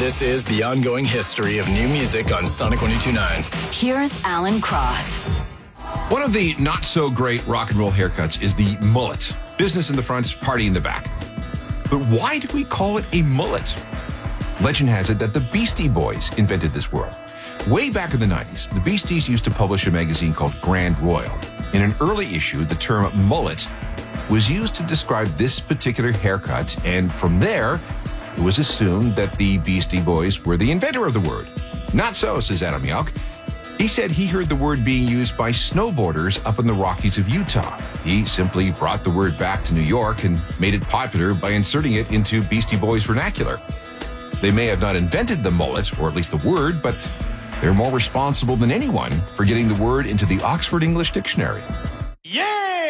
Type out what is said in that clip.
This is the ongoing history of new music on Sonic 102.9. Here's Alan Cross. One of the not-so-great rock and roll haircuts is the mullet. Business in the front, party in the back. But why do we call it a mullet? Legend has it that the Beastie Boys invented this word. Way back in the 90s, the Beasties used to publish a magazine called Grand Royal. In an early issue, the term mullet was used to describe this particular haircut, and from there, it was assumed that the Beastie Boys were the inventor of the word. Not so, says Adam Yauch. He said he heard the word being used by snowboarders up in the Rockies of Utah. He simply brought the word back to New York and made it popular by inserting it into Beastie Boys vernacular. They may have not invented the mullet, or at least the word, but they're more responsible than anyone for getting the word into the Oxford English Dictionary. Yeah!